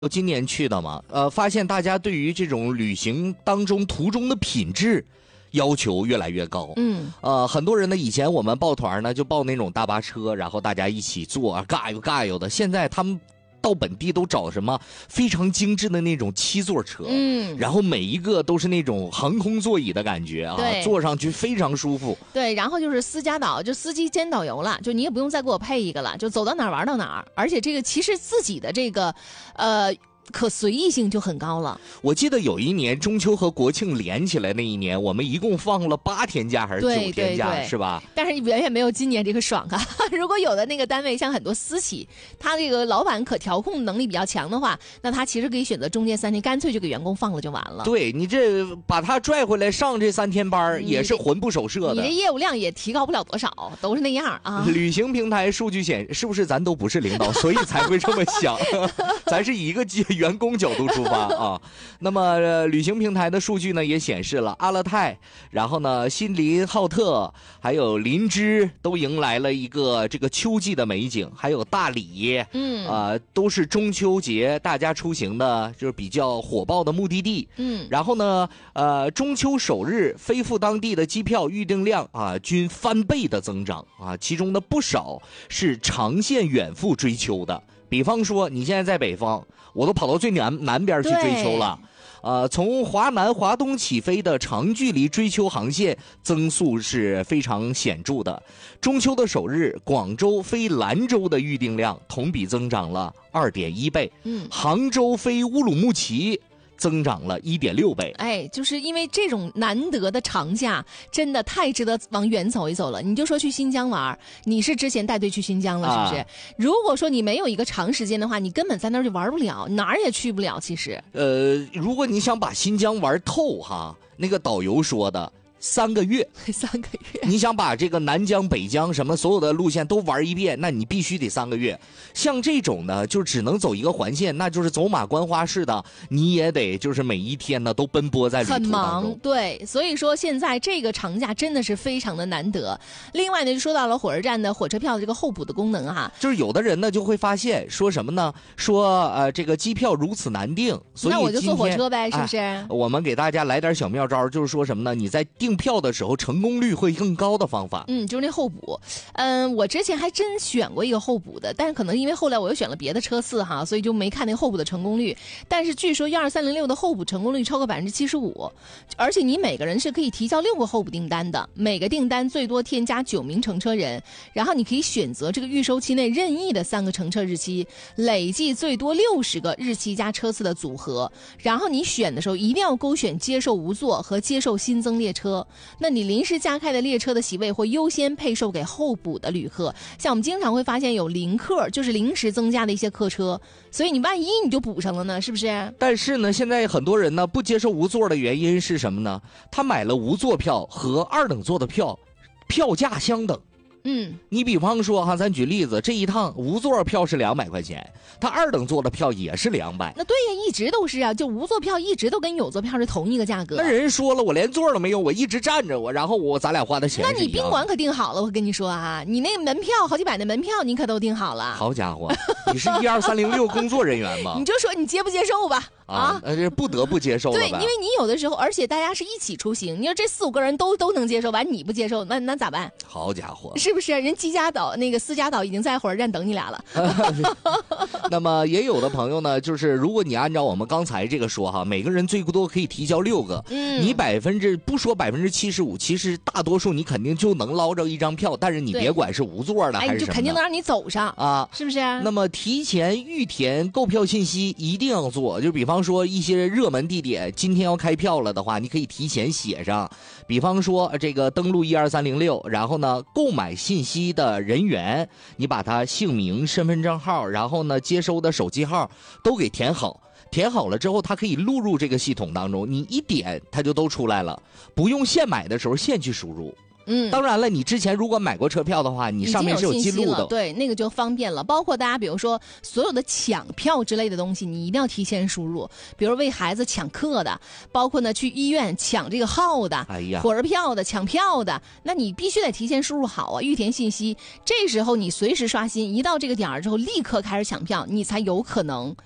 今年去的嘛，发现大家对于这种旅行当中途中的品质要求越来越高。很多人呢，以前我们报团呢就报那种大巴车，然后大家一起坐，嘎悠嘎悠的。现在他们到本地都找什么非常精致的那种7座车，然后每一个都是那种航空座椅的感觉啊，坐上去非常舒服。 对，然后就是私家导，就司机兼导游了，就你也不用再给我配一个了，就走到哪儿玩到哪儿。而且这个其实自己的这个可随意性就很高了。 我记得有一年中秋和国庆连起来那一年，我们一共放了8天假还是9天假，是吧？ 但是远远没有今年这个爽啊！如果有的那个单位像很多私企，他这个老板可调控能力比较强的话，那他其实可以选择中间3天，干脆就给员工放了就完了。 对，你这把他拽回来上这3天班也是魂不守舍的， 你这业务量也提高不了多少，都是那样啊。 旅行平台数据显示，是不是咱都不是领导，所以才会这么想？咱是以一个员工角度出发啊。那么旅行平台的数据呢也显示了，阿勒泰，然后呢锡林浩特还有林芝都迎来了一个这个秋季的美景，还有大理，都是中秋节大家出行的就是比较火爆的目的地。然后呢中秋首日飞赴当地的机票预订量均翻倍的增长啊，其中的不少是长线远赴追秋的。比方说你现在在北方，我都跑到最南边去追秋了。从华南、华东起飞的长距离追秋航线增速是非常显著的。中秋的首日，广州飞兰州的预订量同比增长了2.1倍，杭州飞乌鲁木齐增长了1.6倍。 就是因为这种难得的长假真的太值得往远走一走了。你就说去新疆玩，你是之前带队去新疆了，是不是？如果说你没有一个长时间的话，你根本在那儿就玩不了，哪儿也去不了。其实如果你想把新疆玩透哈，那个导游说的3个月 ，3个月， 你想把这个南疆、北疆什么所有的路线都玩一遍，那你必须得3个月。像这种呢，就只能走一个环线，那就是走马观花式的，你也得就是每一天呢都奔波在旅途当中， 很忙。对，所以说现在这个长假真的是非常的难得。另外呢，就说到了火车站的火车票的这个候补的功能哈， 就是有的人呢就会发现说什么呢？说这个机票如此难订，所以那我就坐火车呗，是不是？ 我们给大家来点小妙招，就是说什么呢？你在订票的时候成功率会更高的方法。 就是那候补。我之前还真选过一个候补的，但是可能因为后来我又选了别的车次哈，所以就没看那个候补的成功率。但是据说12306的候补成功率超过75%，而且你每个人是可以提交6个候补订单的，每个订单最多添加9名乘车人，然后你可以选择这个预收期内任意的3个乘车日期，累计最多60个日期加车次的组合。然后你选的时候一定要勾选接受无座和接受新增列车，那你临时加开的列车的席位会优先配售给候补的旅客。像我们经常会发现有临客，就是临时增加的一些客车，所以你万一你就补上了呢，是不是？ 但是呢，现在很多人呢不接受无座的原因是什么呢？他买了无座票和2等座的票价相等。你比方说哈，咱举例子，这一趟无座票是200块钱，他2等座的票也是200。 那对呀，一直都是啊，就无座票一直都跟有座票是同一个价格。 那人说了，我连座都没有，我一直站着，然后咱俩花的钱是一样的。 那你宾馆可订好了，我跟你说啊，你那门票好几百的门票你可都订好了。 好家伙，你是12306工作人员吗？ 你就说你接不接受吧。 这不得不接受了吧？ 对，因为你有的时候，而且大家是一起出行，你说这4、5个人都能接受，完你不接受，那咋办？ 好家伙， 是不是？人机家岛那个私家岛已经在火车站等你俩了。 那么也有的朋友呢，就是如果你按照我们刚才这个说哈，每个人最多可以提交6个，你不说75%，其实大多数你肯定就能捞着一张票，但是你别管是无座的还是什么的， 就肯定能让你走上啊，是不是？ 那么提前预填购票信息一定要做，就比方说一些热门地点今天要开票了的话，你可以提前写上，比方说这个登录12306，然后呢购买信息的人员，你把他姓名、身份证号，然后呢接收的手机号都给填好。填好了之后，它可以录入这个系统当中，你一点它就都出来了，不用现买的时候现去输入。当然了，你之前如果买过车票的话，你上面是有记录的， 对，那个就方便了。包括大家比如说所有的抢票之类的东西，你一定要提前输入，比如为孩子抢课的，包括呢去医院抢这个号的，火车票的抢票的，那你必须得提前输入好啊，预填信息。这时候你随时刷新，一到这个点儿之后立刻开始抢票，你才有可能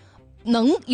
能